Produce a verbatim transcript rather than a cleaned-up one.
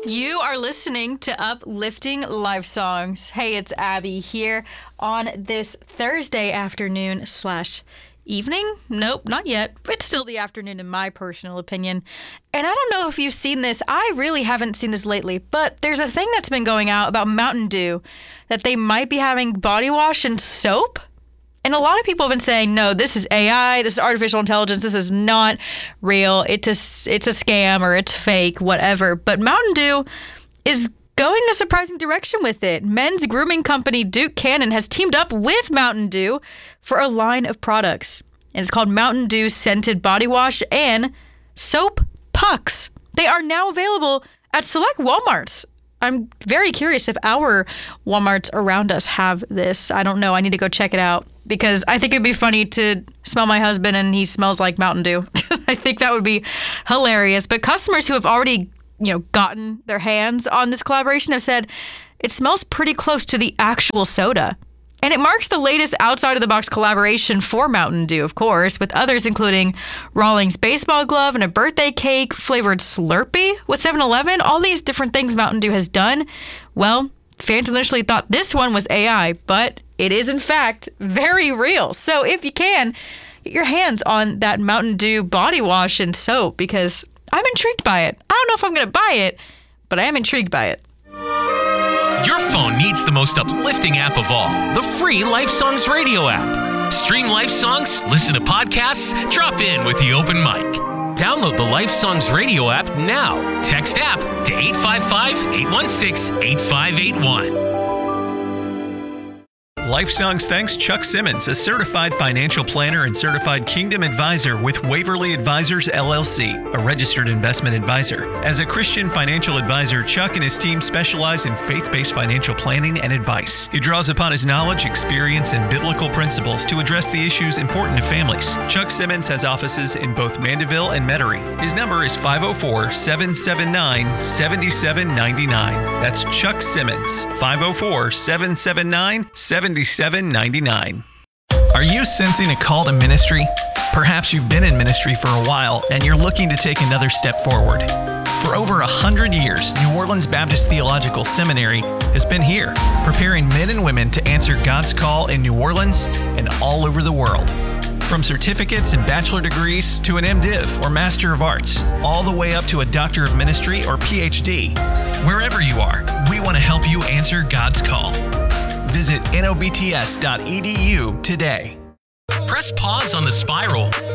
You are listening to Uplifting Life Songs. Hey, it's Abby here on this Thursday afternoon slash evening. Nope, not yet. It's still the afternoon in my personal opinion. And I don't know if you've seen this. I really haven't seen this lately, but there's a thing that's been going out about Mountain Dew that they might be having body wash and soap. And a lot of people have been saying, no, this is A I, this is artificial intelligence, this is not real, it's a, it's a scam or it's fake, whatever. But Mountain Dew is going a surprising direction with it. Men's grooming company Duke Cannon has teamed up with Mountain Dew for a line of products. And it's called Mountain Dew Scented Body Wash and Soap Pucks. They are now available at select Walmarts. I'm very curious if our Walmarts around us have this. I don't know. I need to go check it out because I think it'd be funny to smell my husband and he smells like Mountain Dew. I think that would be hilarious. But customers who have already, you know, gotten their hands on this collaboration have said it smells pretty close to the actual soda. And it marks the latest outside-of-the-box collaboration for Mountain Dew, of course, with others including Rawlings baseball glove and a birthday cake, flavored Slurpee with seven eleven. All these different things Mountain Dew has done. Well, fans initially thought this one was A I, but it is, in fact, very real. So if you can, get your hands on that Mountain Dew body wash and soap because I'm intrigued by it. I don't know if I'm going to buy it, but I am intrigued by it. Your phone needs the most uplifting app of all, the free Life Songs radio app. Stream Life Songs, listen to podcasts, drop in with the open mic. Download the Life Songs radio app now. Text app to eight five five, eight one six, eight five eight one. Life Songs thanks Chuck Simmons, a certified financial planner and certified Kingdom advisor with Waverly Advisors, L L C, a registered investment advisor. As a Christian financial advisor, Chuck and his team specialize in faith-based financial planning and advice. He draws upon his knowledge, experience, and biblical principles to address the issues important to families. Chuck Simmons has offices in both Mandeville and Metairie. His number is five oh four, seven seven nine, seven seven nine nine. That's Chuck Simmons, five oh four, seven seven nine, seven seven nine nine. Are you sensing a call to ministry? Perhaps you've been in ministry for a while and you're looking to take another step forward. For over a hundred years, New Orleans Baptist Theological Seminary has been here, preparing men and women to answer God's call in New Orleans and all over the world. From certificates and bachelor degrees to an MDiv or Master of Arts, all the way up to a Doctor of Ministry or P H D. Wherever you are, we want to help you answer God's call. Visit N O B T S dot E D U today. Press pause on the spiral.